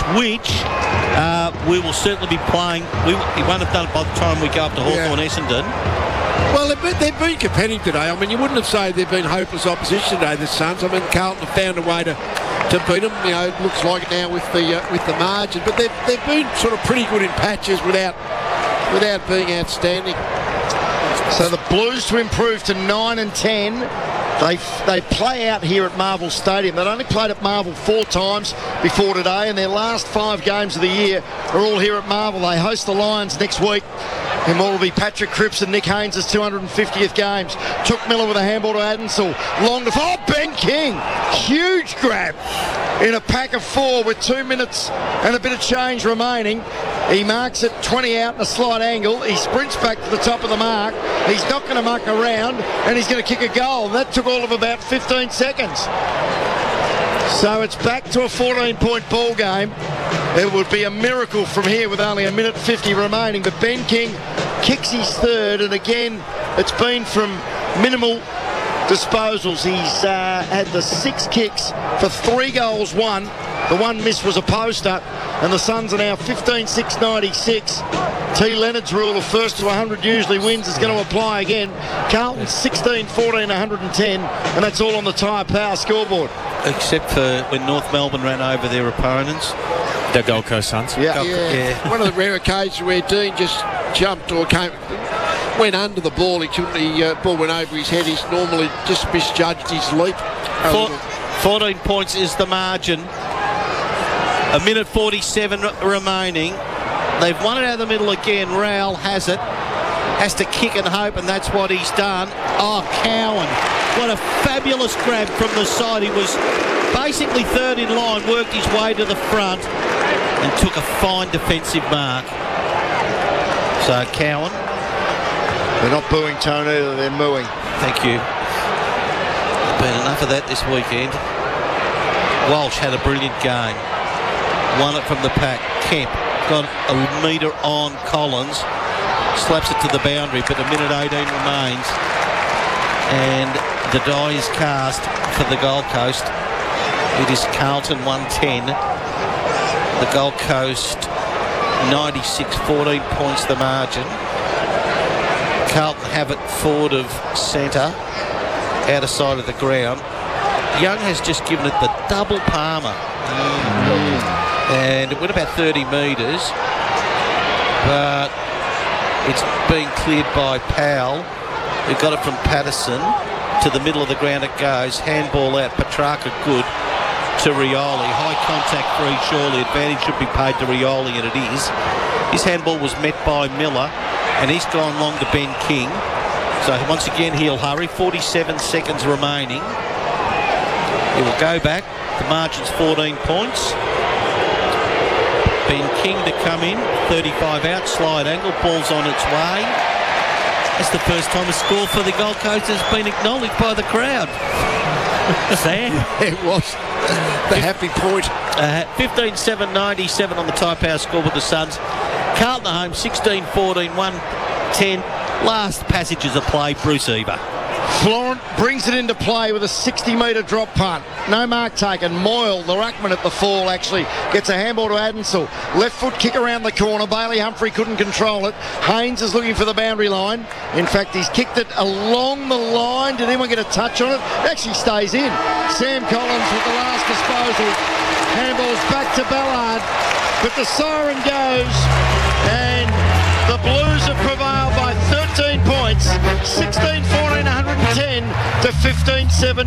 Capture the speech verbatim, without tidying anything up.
which uh, we will certainly be playing. We, we won't have done it by the time we go up to Hawthorn Yeah. Essendon. Well, they've been, they've been competitive today. I mean, you wouldn't have said they've been hopeless opposition today, the Suns. I mean, Carlton have found a way to, to beat them. You know, it looks like it now with the uh, with the margin. But they've, they've been sort of pretty good in patches without without being outstanding. So the Blues to improve to nine and ten. They they play out here at Marvel Stadium. They'd only played at Marvel four times before today, and their last five games of the year are all here at Marvel. They host the Lions next week. And what will be Patrick Cripps and Nick Haynes' two hundred fiftieth games. Took Miller with a handball to Adensel. Long to... Oh, Ben King! Huge grab in a pack of four with two minutes and a bit of change remaining. He marks it twenty out in a slight angle. He sprints back to the top of the mark. He's not going to muck around, and he's going to kick a goal. And that took all of about fifteen seconds. So it's back to a fourteen-point ball game. It would be a miracle from here with only a minute fifty remaining. But Ben King kicks his third, and again, it's been from minimal disposals. He's uh, had the six kicks for three goals, one. The one miss was a poster, and the Suns are now fifteen six ninety-six. T. Leonard's rule of first to one hundred usually wins is going to apply again. Carlton sixteen fourteen one hundred ten, and that's all on the Tyre Power scoreboard. Except for when North Melbourne ran over their opponents. The Gold Coast Suns. Yeah. Gold- Yeah. yeah. One of the rare occasions where Dean just jumped or came, went under the ball. He couldn't. The uh, ball went over his head. He's normally just misjudged his leap. a Four, little. fourteen points is the margin. A minute forty-seven remaining. They've won it out of the middle again. Rowell has it. Has to kick and hope, and that's what he's done. Oh, Cowan. What a fabulous grab from the side. He was basically third in line, worked his way to the front, and took a fine defensive mark. So, Cowan. They're not booing Tone either, they're mooing. Thank you. Been enough of that this weekend. Walsh had a brilliant game. Won it from the pack. Kemp got a metre on Collins. Slaps it to the boundary, but a minute eighteen remains. And the die is cast for the Gold Coast. It is Carlton one ten. The Gold Coast ninety-six fourteen points the margin. Carlton have it forward of centre, outer side of the ground. Young has just given it the double palmer. Mm. And it went about thirty metres, but it's been cleared by Powell, who got it from Patterson to the middle of the ground. It goes, handball out, Petrarca good to Rioli. High contact free, surely. Advantage should be paid to Rioli, and it is. His handball was met by Miller, and he's gone long to Ben King. So once again, he'll hurry. forty-seven seconds remaining. He will go back. The margin's fourteen points. Ben King to come in, thirty-five out, slide angle, ball's on its way. That's the first time a score for the Gold Coast has been acknowledged by the crowd. Sam? It was the happy point. Uh, fifteen seven ninety-seven on the Tyre Power score with the Suns. Carlton at home, sixteen fourteen, one ten. Last passages of play, Bruce Eva. Florent brings it into play with a sixty metre drop punt. No mark taken. Moyle, the ruckman at the fall, actually gets a handball to Adensel. Left foot kick around the corner. Bailey Humphrey couldn't control it. Haynes is looking for the boundary line. In fact, he's kicked it along the line. Did anyone get a touch on it? It actually stays in. Sam Collins with the last disposal. Handballs back to Ballard. But the siren goes, and the Blues have prevailed by thirteen points. sixteen fourteen, one hundred ten to fifteen seven.